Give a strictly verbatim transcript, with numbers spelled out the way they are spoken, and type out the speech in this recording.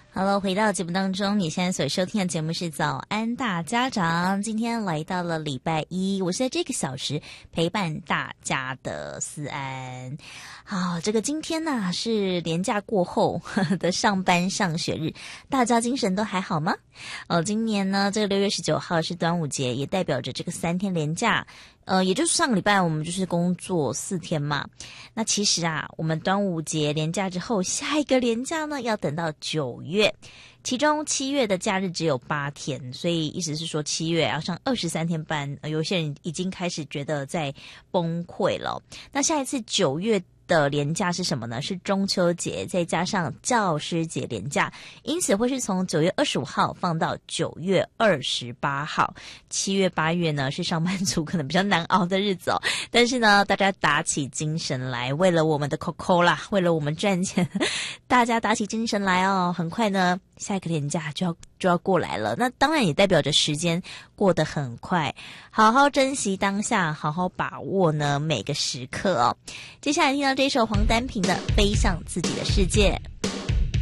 Hello， 回到节目当中，你现在所收听的节目是早安大家长。今天来到了礼拜一，我是在这个小时陪伴大家的思安。好，这个今天呢、啊、是连假过后的上班上学日，大家精神都还好吗？呃，今年呢，这个六月十九号是端午节，也代表着这个三天连假。呃，也就是上个礼拜我们就是工作四天嘛。那其实啊，我们端午节连假之后，下一个连假呢要等到九月，其中七月的假日只有八天，所以意思是说七月要上二十三天班，呃，有些人已经开始觉得在崩溃了。那下一次九月的连假是什么呢？是中秋节再加上教师节连假，因此会是从九月二十五号放到九月二十八号。七月八月呢是上班族可能比较难熬的日子哦，但是呢大家打起精神来，为了我们的 Coco 啦，为了我们赚钱，大家打起精神来哦。很快呢下一个连假就要就要过来了，那当然也代表着时间过得很快，好好珍惜当下，好好把握呢每个时刻哦。接下来听到这首黄丹平的《飞向自己的世界》。